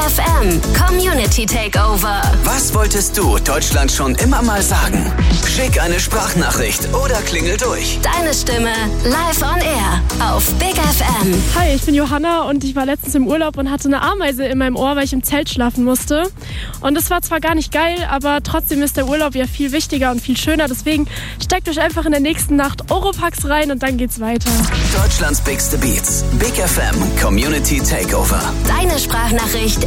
FM Community Takeover. Was wolltest du Deutschland schon immer mal sagen? Schick eine Sprachnachricht oder klingel durch. Deine Stimme live on air auf Big FM. Hi, ich bin Johanna und ich war letztens im Urlaub und hatte eine Ameise in meinem Ohr, weil ich im Zelt schlafen musste. Und es war zwar gar nicht geil, aber trotzdem ist der Urlaub ja viel wichtiger und viel schöner. Deswegen steckt euch einfach in der nächsten Nacht Oropax rein und dann geht's weiter. Deutschlands bigste Beats. Big FM Community Takeover. Deine Sprachnachricht